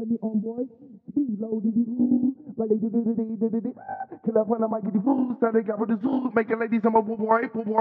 Turn it on, boy. Speed low, did it ooh. Like they did it. Kill up on the mic, get the food. Start they got with the zoo. Making ladies, I'm a boy, boy.